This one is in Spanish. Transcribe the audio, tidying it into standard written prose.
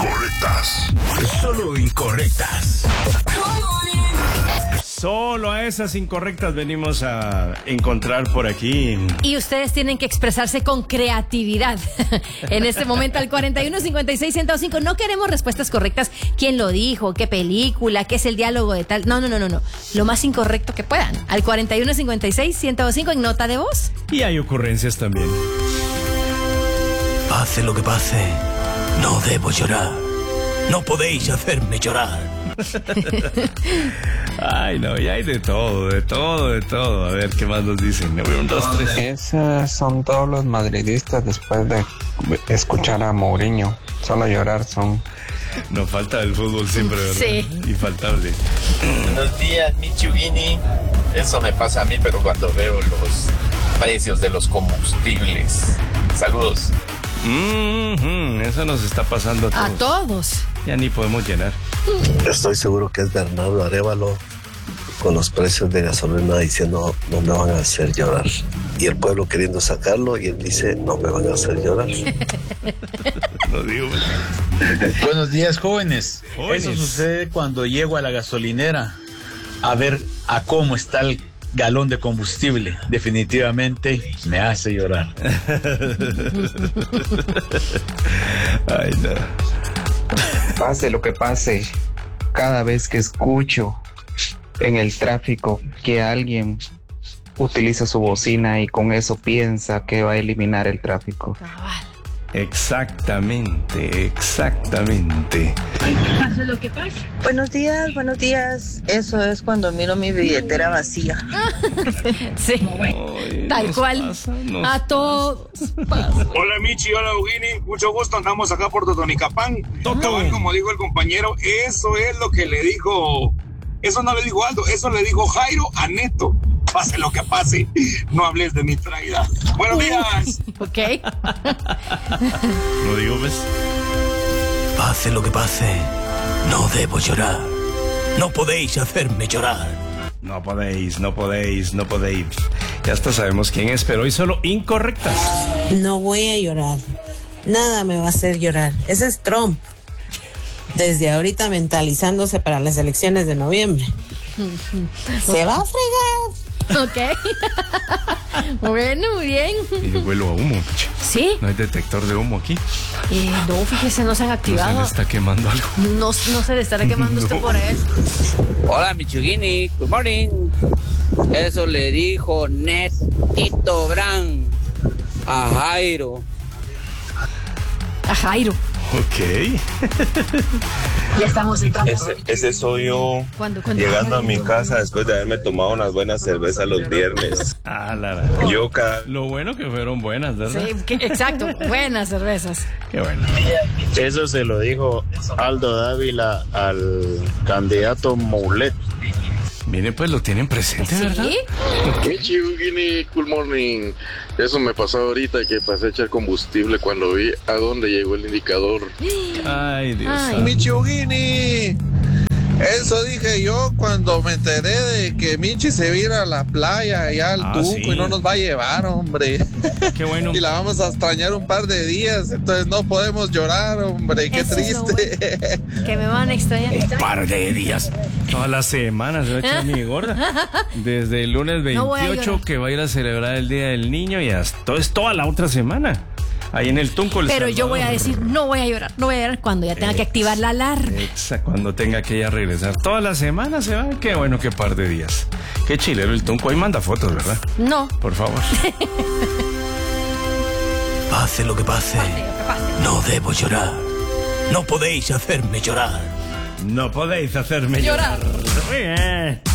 incorrectas. Solo incorrectas. Solo a esas incorrectas venimos a encontrar por aquí. Y ustedes tienen que expresarse con creatividad. En este momento al 4156-105. No queremos respuestas correctas. ¿Quién lo dijo? ¿Qué película? ¿Qué es el diálogo de tal? No. Lo más incorrecto que puedan. Al 4156-105 en nota de voz. Y hay ocurrencias también. Pase lo que pase, no debo llorar. No podéis hacerme llorar. Ay, no, y hay de todo. A ver, ¿qué más nos dicen? 1, 2, 3. Esos son todos los madridistas después de escuchar a Mourinho. Solo llorar son. No falta el fútbol siempre, ¿verdad? Sí. Infaltable. Buenos días, Michugini. Eso me pasa a mí, pero cuando veo los precios de los combustibles. Saludos. Eso nos está pasando a todos. A todos. Ya ni podemos llenar. Estoy seguro que es Bernardo Arévalo con los precios de gasolina diciendo no me van a hacer llorar. Y el pueblo queriendo sacarlo y él dice no me van a hacer llorar. No digo. Buenos días, jóvenes. Eso sucede cuando llego a la gasolinera a ver a cómo está el galón de combustible. Definitivamente me hace llorar. Ay, no. Pase lo que pase, cada vez que escucho en el tráfico que alguien utiliza su bocina y con eso piensa que va a eliminar el tráfico. Exactamente. Pase lo que pase. Buenos días. Eso es cuando miro mi billetera vacía. Sí, Ay, tal cual. A todos. Hola Michi, hola Eugeni, mucho gusto, andamos acá por Totonicapán. Cabal, como dijo el compañero, eso es lo que le dijo, eso no le dijo Aldo, eso le dijo Jairo a Neto. Pase lo que pase, no hables de mi traída. Buenos días. Ok. No digo, ¿ves? Pase lo que pase, no debo llorar. No podéis hacerme llorar. No podéis. Ya hasta sabemos quién es, pero hoy solo incorrectas. No voy a llorar. Nada me va a hacer llorar. Ese es Trump. Desde ahorita mentalizándose para las elecciones de noviembre. Se va a fregar. Ok. Bueno, muy bien. Y yo huelo a humo. ¿Sí? No hay detector de humo aquí. No, fíjese, no se han activado. No se le está quemando algo. No se le estará quemando usted por eso. Hola, Michugini. Good morning. Eso le dijo Netito Brand a Jairo. A Jairo. Ok. Ya estamos en campo. Ese soy yo llegando a mi casa después de haberme tomado unas buenas cervezas los viernes. Lo bueno que fueron buenas, ¿verdad? Sí, exacto, buenas cervezas. Qué bueno. Eso se lo dijo Aldo Dávila al candidato Moulet. Miren, pues lo tienen presente, ¿verdad? Michi, good morning. Eso me pasó ahorita que pasé a echar combustible cuando vi a dónde llegó el indicador. Ay, Dios. Michugini. Eso dije yo cuando me enteré de que Michi se vira a la playa allá al Tunco y no nos va a llevar, hombre. Qué bueno. Y la vamos a extrañar un par de días, entonces no podemos llorar, hombre. Qué Eso triste. Que me van a extrañar. Un par de días. Todas las semanas se va a echar mi gorda. Desde el lunes 28 que va a ir a celebrar el Día del Niño y hasta es toda la otra semana. Ahí en el Tunco. Pero yo voy a decir, no voy a llorar cuando ya tenga que activar la alarma. Exacto, cuando tenga que ya regresar. Toda la semana se va. Qué bueno, qué par de días. Qué chilero el Tunco. Ahí manda fotos, ¿verdad? No. Por favor. Pase lo que pase, no debo llorar. No podéis hacerme llorar. No podéis hacerme llorar. Muy bien.